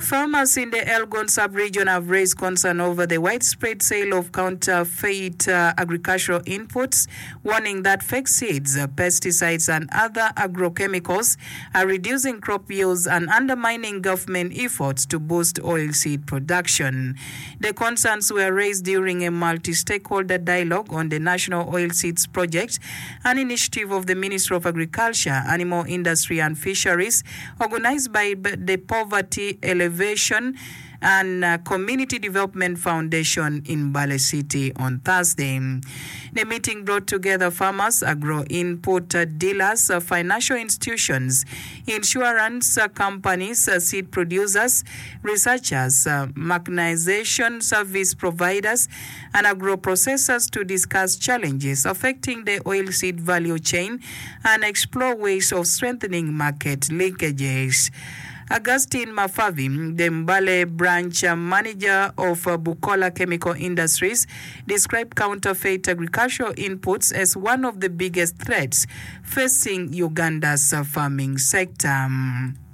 Farmers in the Elgon sub-region have raised concern over the widespread sale of counterfeit agricultural inputs, warning that fake seeds, pesticides and other agrochemicals are reducing crop yields and undermining government efforts to boost oilseed production. The concerns were raised during a multi-stakeholder dialogue on the National Oilseeds Project, an initiative of the Ministry of Agriculture, Animal Industry and Fisheries, organized by the Poverty Elevation and Community Development Foundation in Mbale City on Thursday. The meeting brought together farmers, agro-input dealers, financial institutions, insurance companies, seed producers, researchers, mechanization service providers, and agro-processors to discuss challenges affecting the oilseed value chain and explore ways of strengthening market linkages. Augustine Mafavi, the Mbale branch manager of Bukola Chemical Industries, described counterfeit agricultural inputs as one of the biggest threats facing Uganda's farming sector.